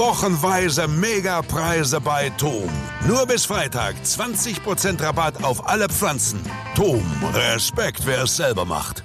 Wochenweise Megapreise bei TOM. Nur bis Freitag 20% Rabatt auf alle Pflanzen. TOM, Respekt, wer es selber macht.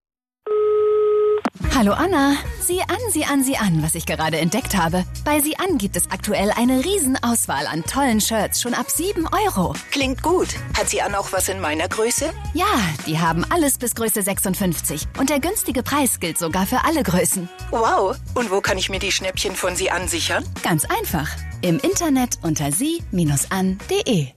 Hallo Anna, sieh an, was ich gerade entdeckt habe. Bei Sieh an gibt es aktuell eine Riesenauswahl an tollen Shirts, schon ab 7 €. Klingt gut. Hat Sieh an auch was in meiner Größe? Ja, die haben alles bis Größe 56. Und der günstige Preis gilt sogar für alle Größen. Wow. Und wo kann ich mir die Schnäppchen von Sieh an sichern? Ganz einfach. Im Internet unter sie-an.de.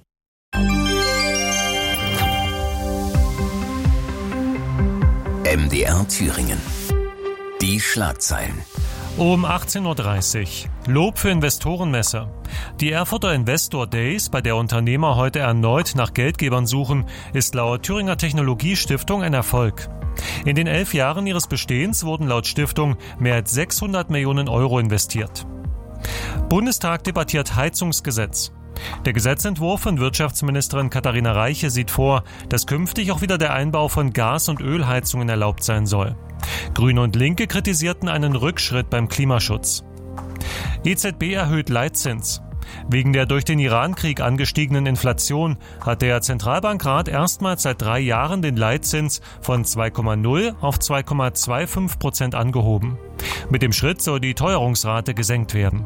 MDR Thüringen. Die Schlagzeilen. Um 18.30 Uhr. Lob für Investorenmesse. Die Erfurter Investor Days, bei der Unternehmer heute erneut nach Geldgebern suchen, ist laut Thüringer Technologiestiftung ein Erfolg. In den 11 Jahren ihres Bestehens wurden laut Stiftung mehr als 600 Millionen € investiert. Bundestag debattiert Heizungsgesetz. Der Gesetzentwurf von Wirtschaftsministerin Katharina Reiche sieht vor, dass künftig auch wieder der Einbau von Gas- und Ölheizungen erlaubt sein soll. Grüne und Linke kritisierten einen Rückschritt beim Klimaschutz. EZB erhöht Leitzins. Wegen der durch den Iran-Krieg angestiegenen Inflation hat der Zentralbankrat erstmals seit 3 Jahren den Leitzins von 2,0 auf 2,25% angehoben. Mit dem Schritt soll die Teuerungsrate gesenkt werden.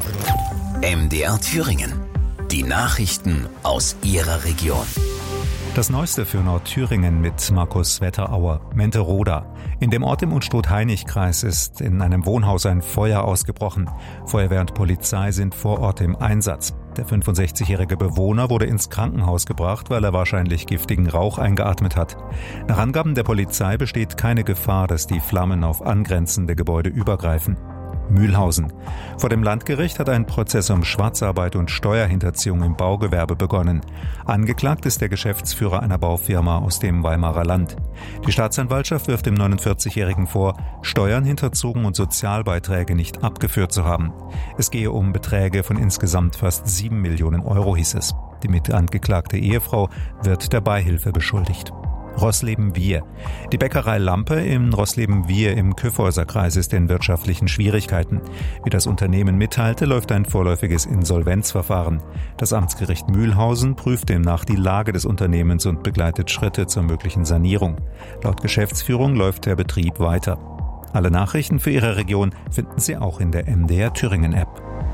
MDR Thüringen. Die Nachrichten aus Ihrer Region. Das Neueste für Nordthüringen mit Markus Wetterauer. Menteroda. In dem Ort im Unstrut-Hainich-Kreis ist in einem Wohnhaus ein Feuer ausgebrochen. Feuerwehr und Polizei sind vor Ort im Einsatz. Der 65-jährige Bewohner wurde ins Krankenhaus gebracht, weil er wahrscheinlich giftigen Rauch eingeatmet hat. Nach Angaben der Polizei besteht keine Gefahr, dass die Flammen auf angrenzende Gebäude übergreifen. Mühlhausen. Vor dem Landgericht hat ein Prozess um Schwarzarbeit und Steuerhinterziehung im Baugewerbe begonnen. Angeklagt ist der Geschäftsführer einer Baufirma aus dem Weimarer Land. Die Staatsanwaltschaft wirft dem 49-Jährigen vor, Steuern hinterzogen und Sozialbeiträge nicht abgeführt zu haben. Es gehe um Beträge von insgesamt fast 7 Millionen €, hieß es. Die mitangeklagte Ehefrau wird der Beihilfe beschuldigt. Roßleben-Wier. Die Bäckerei Lampe in Roßleben-Wier im Kyffhäuserkreis ist in wirtschaftlichen Schwierigkeiten. Wie das Unternehmen mitteilte, läuft ein vorläufiges Insolvenzverfahren. Das Amtsgericht Mühlhausen prüft demnach die Lage des Unternehmens und begleitet Schritte zur möglichen Sanierung. Laut Geschäftsführung läuft der Betrieb weiter. Alle Nachrichten für Ihre Region finden Sie auch in der MDR Thüringen App.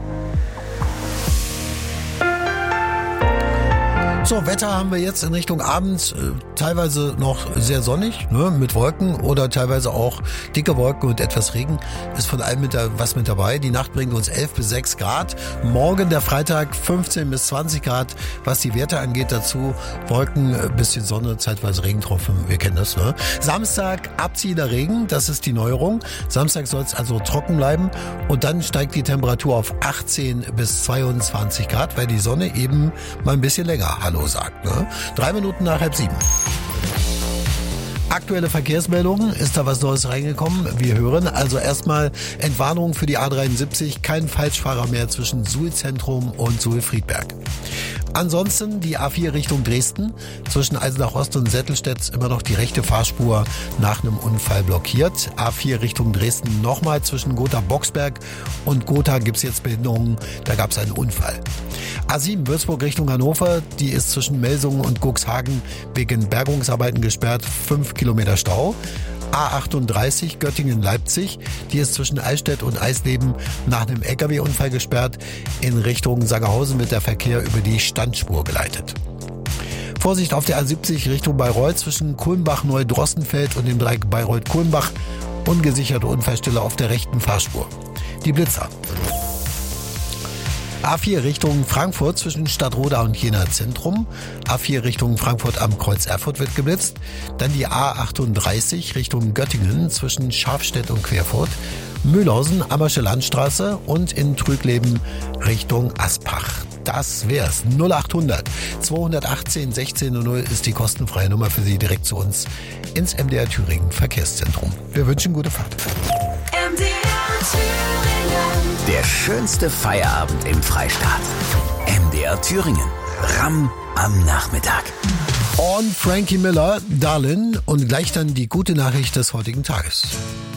So, Wetter haben wir jetzt in Richtung Abend, teilweise noch sehr sonnig, ne, mit Wolken oder teilweise auch dicke Wolken und etwas Regen. Ist von allem was mit dabei. Die Nacht bringt uns 11 bis 6 Grad. Morgen der Freitag 15 bis 20 Grad. Was die Werte angeht dazu, Wolken, bisschen Sonne, zeitweise Regentropfen, wir kennen das, ne. Samstag abziehender Regen, das ist die Neuerung. Samstag soll es also trocken bleiben und dann steigt die Temperatur auf 18 bis 22 Grad, weil die Sonne eben mal ein bisschen länger sagt. Ne? 3 Minuten nach 6:30. Aktuelle Verkehrsmeldungen, ist da was Neues reingekommen? Wir hören also erstmal Entwarnung für die A73, kein Falschfahrer mehr zwischen Suhl-Zentrum und Suhl-Friedberg. Ansonsten die A4 Richtung Dresden, zwischen Eisenach Ost und Settelstedt immer noch die rechte Fahrspur nach einem Unfall blockiert. A4 Richtung Dresden nochmal zwischen Gotha-Boxberg und Gotha gibt's jetzt Behinderungen, da gab's einen Unfall. A7 Würzburg Richtung Hannover, die ist zwischen Melsungen und Cuxhagen wegen Bergungsarbeiten gesperrt, 5 Kilometer Stau. A38 Göttingen-Leipzig, die ist zwischen Eichstätt und Eisleben nach einem LKW-Unfall gesperrt. In Richtung Sangerhausen wird der Verkehr über die Standspur geleitet. Vorsicht auf der A70 Richtung Bayreuth zwischen Kulmbach-Neudrossenfeld und dem Dreieck Bayreuth-Kulmbach. Ungesicherte Unfallstelle auf der rechten Fahrspur. Die Blitzer. A4 Richtung Frankfurt zwischen Stadtroda und Jena Zentrum. A4 Richtung Frankfurt am Kreuz Erfurt wird geblitzt. Dann die A38 Richtung Göttingen zwischen Schafstedt und Querfurt. Mühlhausen, Ammersche Landstraße und in Trügleben Richtung Aspach. Das wär's. 0800 218 1600 ist die kostenfreie Nummer für Sie direkt zu uns ins MDR Thüringen Verkehrszentrum. Wir wünschen gute Fahrt. MDR Thüringen. Der schönste Feierabend im Freistaat. MDR Thüringen. Ram am Nachmittag. Und Frankie Miller, Darlin, und gleich dann die gute Nachricht des heutigen Tages.